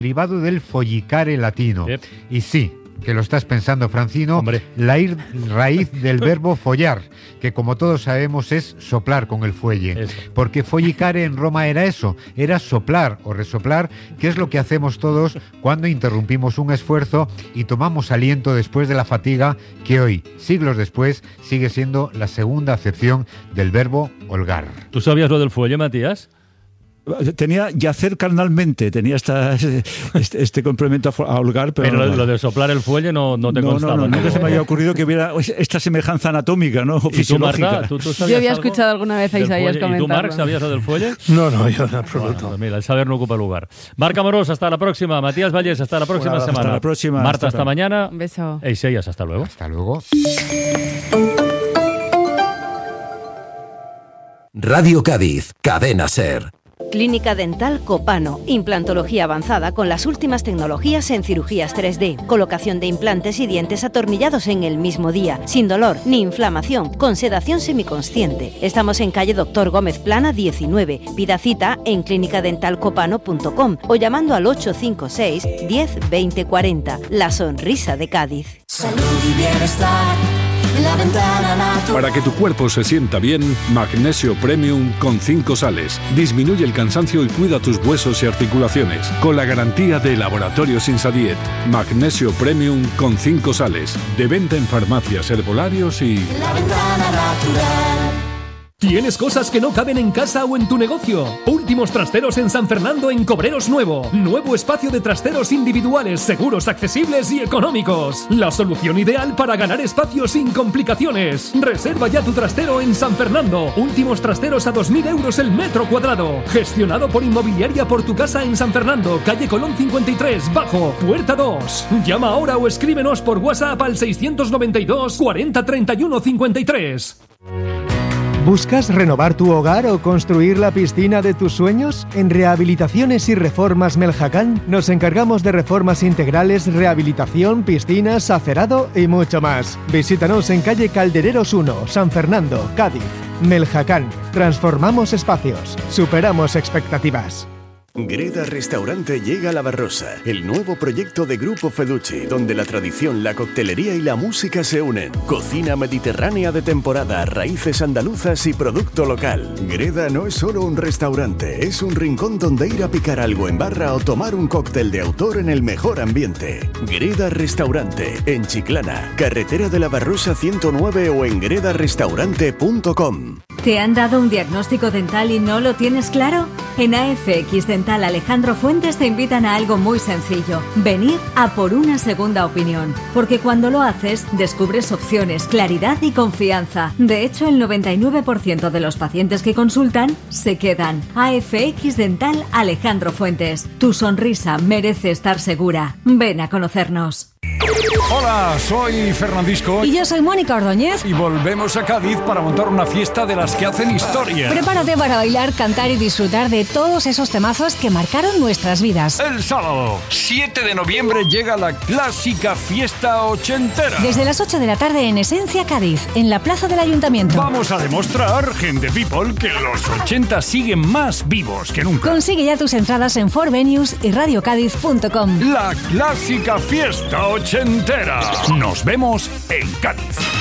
derivado del follicare latino. Yep. Y sí, que lo estás pensando, Francino, Hombre. la raíz del verbo follar, que como todos sabemos es soplar con el fuelle. Eso. Porque follicare en Roma era eso, era soplar o resoplar, que es lo que hacemos todos cuando interrumpimos un esfuerzo y tomamos aliento después de la fatiga, que hoy, siglos después, sigue siendo la segunda acepción del verbo holgar. ¿Tú sabías lo del fuelle, Matías? Tenía yacer carnalmente, tenía este complemento a holgar, Pero lo de soplar el fuelle no te constaba. No, nunca se me había ocurrido que hubiera esta semejanza anatómica, ¿no? O ¿Y tú, fisiológica. Marta? ¿Tú sabías Yo había algo escuchado alguna vez a del Isaías fuelle? ¿Y tú, comentarlo. Marc, sabías lo del fuelle? No, yo en absoluto. Bueno, pues mira, el saber no ocupa lugar. Marc Amorós, hasta la próxima. Matías Vallés, hasta la próxima semana. Hasta la próxima. Marta, hasta mañana. Un beso. E Isaías, hasta luego. Hasta luego. Radio Cádiz, Cadena SER. Clínica Dental Copano. Implantología avanzada con las últimas tecnologías en cirugías 3D. Colocación de implantes y dientes atornillados en el mismo día. Sin dolor ni inflamación. Con sedación semiconsciente. Estamos en calle Doctor Gómez Plana 19. Pida cita en clinicadentalcopano.com o llamando al 856 10 20 40. La sonrisa de Cádiz. Salud y bienestar. La ventana natural. Para que tu cuerpo se sienta bien, Magnesio Premium con 5 sales. Disminuye el cansancio y cuida tus huesos y articulaciones. Con la garantía de Laboratorios Insadiet. Magnesio Premium con 5 sales. De venta en farmacias, herbolarios y... La ventana natural. ¿Tienes cosas que no caben en casa o en tu negocio? Últimos Trasteros en San Fernando en Cobreros Nuevo. Nuevo espacio de trasteros individuales, seguros, accesibles y económicos. La solución ideal para ganar espacio sin complicaciones. Reserva ya tu trastero en San Fernando. Últimos Trasteros a 2.000 euros el metro cuadrado. Gestionado por Inmobiliaria Por Tu Casa en San Fernando, calle Colón 53, Bajo, Puerta 2. Llama ahora o escríbenos por WhatsApp al 692 40 31 53. ¿Buscas renovar tu hogar o construir la piscina de tus sueños? En Rehabilitaciones y Reformas Meljacán nos encargamos de reformas integrales, rehabilitación, piscinas, acerado y mucho más. Visítanos en calle Caldereros 1, San Fernando, Cádiz. Meljacán. Transformamos espacios. Superamos expectativas. Greda Restaurante llega a La Barrosa, el nuevo proyecto de Grupo Feducci, donde la tradición, la coctelería y la música se unen. Cocina mediterránea de temporada, raíces andaluzas y producto local. Greda no es solo un restaurante, es un rincón donde ir a picar algo en barra o tomar un cóctel de autor en el mejor ambiente. Greda Restaurante, en Chiclana, carretera de La Barrosa 109 o en gredarestaurante.com. ¿Te han dado un diagnóstico dental y no lo tienes claro? En AFX Dental Alejandro Fuentes te invitan a algo muy sencillo: venir a por una segunda opinión. Porque cuando lo haces, descubres opciones, claridad y confianza. De hecho, el 99% de los pacientes que consultan se quedan. AFX Dental Alejandro Fuentes. Tu sonrisa merece estar segura. Ven a conocernos. Hola, soy Fernandisco. Y yo soy Mónica Ordóñez. Y volvemos a Cádiz para montar una fiesta de las que hacen historia. Prepárate para bailar, cantar y disfrutar de todos esos temazos que marcaron nuestras vidas. El sábado, 7 de noviembre, llega la clásica fiesta ochentera. Desde las 8 de la tarde en Esencia, Cádiz, en la plaza del Ayuntamiento. Vamos a demostrar, gente people, que los 80 siguen más vivos que nunca. Consigue ya tus entradas en 4Venues y radiocádiz.com. La clásica fiesta ochentera. Nos vemos en Cádiz.